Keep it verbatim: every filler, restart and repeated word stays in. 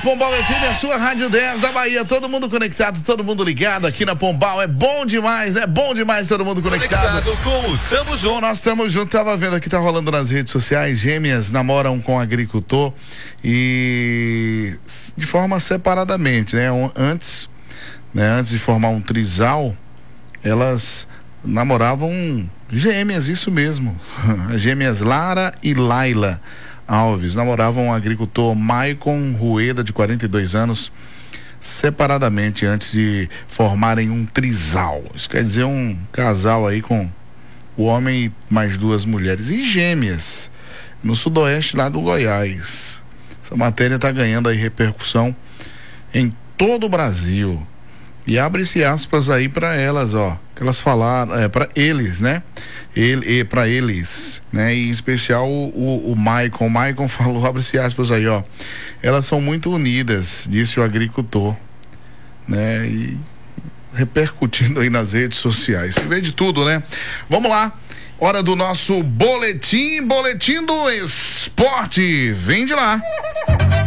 Pombal F M, a sua Rádio dez da Bahia. Todo mundo conectado, todo mundo ligado aqui na Pombal. É bom demais, é bom demais todo mundo conectado. Conectado com o Tamo Junto. Bom, nós estamos juntos. Tava vendo aqui, tá rolando nas redes sociais. Gêmeas namoram com agricultor e de forma separadamente, né? Antes, né? Antes de formar um trisal, elas namoravam gêmeas, isso mesmo. As gêmeas Lara e Laila Alves namoravam o agricultor Maicon Rueda, de quarenta e dois anos, separadamente antes de formarem um trisal. Isso quer dizer um casal aí com o homem e mais duas mulheres. E gêmeas no sudoeste lá do Goiás. Essa matéria está ganhando aí repercussão em todo o Brasil. E abre-se aspas aí para elas, ó, que elas falaram, é, para eles, né? Ele, para eles, né? E em especial o, o, o Maicon. O Maicon falou, abre-se aspas aí, ó. Elas são muito unidas, disse o agricultor, né? E repercutindo aí nas redes sociais. Se vê de tudo, né? Vamos lá. Hora do nosso boletim, boletim do esporte. Vem de lá.